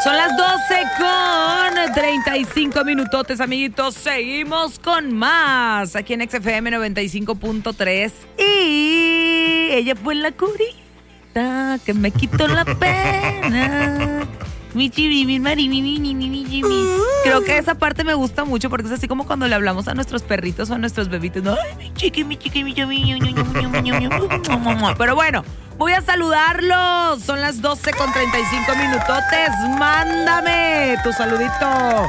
Son las 12:35 minutotes, amiguitos. Seguimos con más aquí en XFM 95.3. Y ella fue la curita que me quitó la pena. Creo que esa parte me gusta mucho porque es así como cuando le hablamos a nuestros perritos o a nuestros bebitos, ¿no? Pero bueno, voy a saludarlos. Son las 12:35 minutotes. Mándame tu saludito.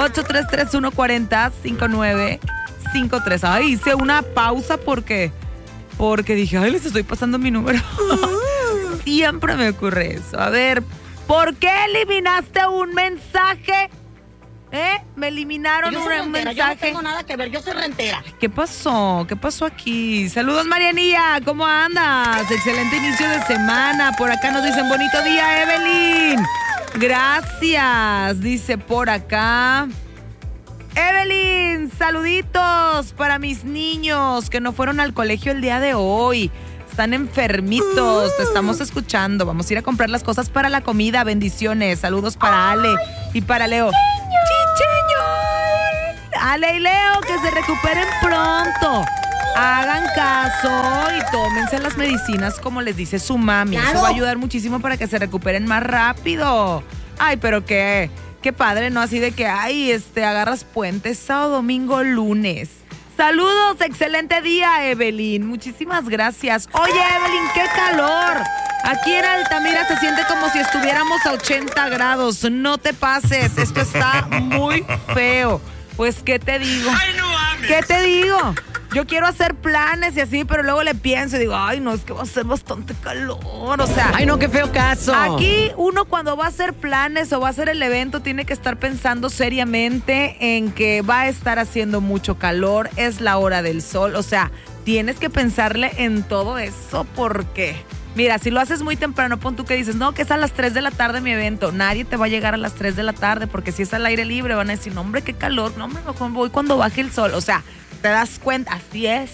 833-140-5953. Ay, hice una pausa porque dije, ay, les estoy pasando mi número. Siempre me ocurre eso. A ver, ¿por qué eliminaste un mensaje? Me eliminaron un mensaje. Yo no tengo nada que ver, yo soy rentera. ¿Qué pasó? ¿Qué pasó aquí? Saludos, Marianilla, ¿cómo andas? Excelente inicio de semana. Por acá nos dicen bonito día, Evelyn. Gracias, dice por acá. Evelyn, saluditos para mis niños que no fueron al colegio el día de hoy. Están enfermitos, te estamos escuchando. Vamos a ir a comprar las cosas para la comida. Bendiciones. Saludos para Ale y para Leo. ¡Chicheño! Ale y Leo, que se recuperen pronto. Hagan caso y tómense las medicinas como les dice su mami. Claro. Eso va a ayudar muchísimo para que se recuperen más rápido. Ay, pero qué padre, ¿no? Así de que, agarras puentes sábado, domingo, lunes. Saludos, excelente día, Evelyn. Muchísimas gracias. Oye, Evelyn, qué calor. Aquí en Altamira se siente como si estuviéramos a 80 grados. No te pases, esto está muy feo. Pues, ¿qué te digo? ¡Ay, no mames! ¿Qué te digo? Yo quiero hacer planes y así, pero luego le pienso y digo, ay, no, es que va a ser bastante calor. O sea, Ay, no, qué feo caso. aquí uno cuando va a hacer planes o va a hacer el evento tiene que estar pensando seriamente en que va a estar haciendo mucho calor, es la hora del sol, o sea, tienes que pensarle en todo eso porque, mira, si lo haces muy temprano, pon tú que dices, no, que es a las 3 de la tarde mi evento, nadie te va a llegar a las 3 de la tarde porque si es al aire libre van a decir, no, hombre, qué calor, no, hombre, mejor voy cuando baje el sol, o sea, te das cuenta, así es.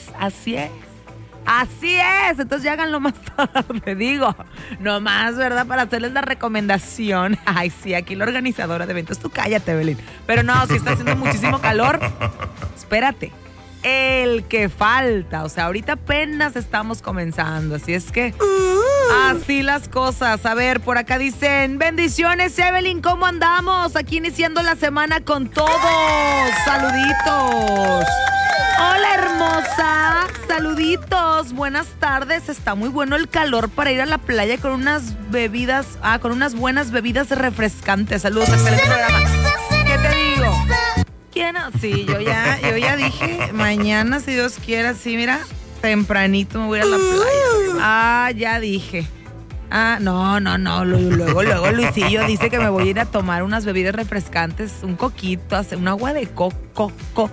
Entonces ya háganlo más tarde, digo, nomás, ¿verdad? Para hacerles la recomendación. Ay, sí, aquí la organizadora de eventos, tú cállate, Belén. Pero no, si está haciendo muchísimo calor, espérate, el que falta, o sea, ahorita apenas estamos comenzando, así es que así las cosas. A ver, por acá dicen, bendiciones, Evelyn, ¿cómo andamos? Aquí iniciando la semana con todos, saluditos. Hola, hermosa. Saluditos. Buenas tardes. Está muy bueno el calor para ir a la playa con unas buenas bebidas refrescantes. Saludos, excelente programa. ¿Qué te digo? ¿Quién? Sí, yo ya dije, mañana, si Dios quiere, sí, mira, tempranito me voy a ir a la playa. Ah, ya dije. Ah, no. Luego Luisillo dice que me voy a ir a tomar unas bebidas refrescantes, un coquito, un agua de coco.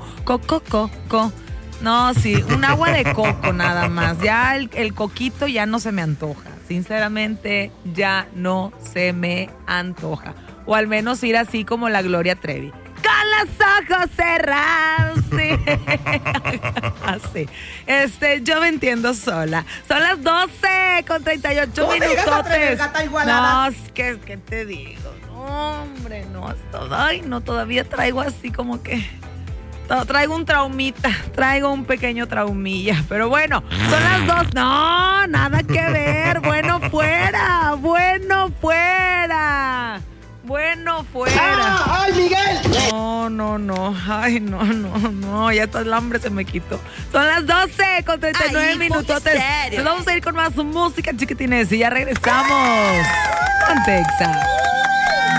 No, sí, un agua de coco nada más. Ya el coquito ya no se me antoja. Sinceramente, ya no se me antoja. O al menos ir así como la Gloria Trevi. Con los ojos cerrados, sí. Así. Yo me entiendo sola. Son las 12:38 minutotes. No, es que, ¿qué te digo? No, hombre, no. Todavía traigo así como que... Traigo un traumita, traigo un pequeño traumilla. Pero bueno, son las 2. No, nada que ver. Bueno, fuera. ¡Ay, Miguel! No. Ay, no. Ya todo el hambre se me quitó. Son las 12:39 minutotes. Nos vamos a ir con más música, chiquitines. Y ya regresamos. Con Texas.